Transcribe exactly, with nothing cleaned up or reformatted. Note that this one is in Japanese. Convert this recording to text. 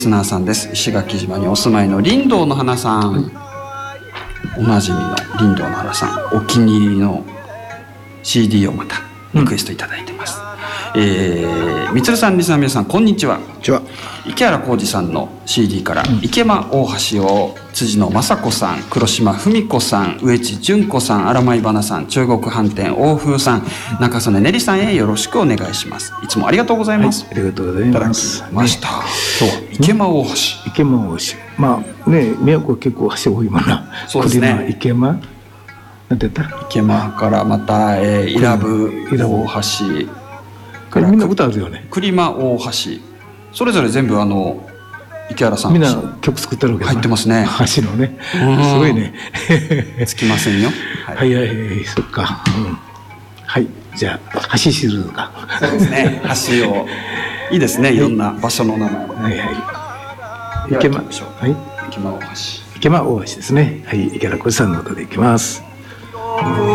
リスナーさんです。石垣島にお住まいの林道の花さん、うん、おなじみの林道の花さん、お気に入りの シーディー をまたリクエストいただいてます。うん、えー、みつるさん、リスナーの皆さん、こんにちは。 こんにちは。 池原浩二さんの シーディー から、うん、池間大橋を辻野雅子さん、黒島文子さん、上地純子さん、荒舞花さん、中国飯店欧風さん、中曽根ねりさんへよろしくお願いします。いつもありがとうございます。 はい、ありがとうございます。 いただきました。ね、今日は池間大橋。 池間大橋。まあね、宮古は結構橋多いもんな。 そうですね。 池間。なんて言ったら。 池間からまた、えー、伊良部大橋。 からみんな歌あるよね。 栗間大橋。それぞれ全部あの池原さんみんな曲作ってるわけ入ってますね。 橋のね、すごいね。 つきませんよ。 はい、はいはいはい、そっか。うん、はい、じゃあ橋しるか。 そうですね。橋をいいですね。いろんな場所の名前。 はいはい。池間、はい。 池間大橋。 池間大橋ですね。はい、池原浩二さんの歌でいきます。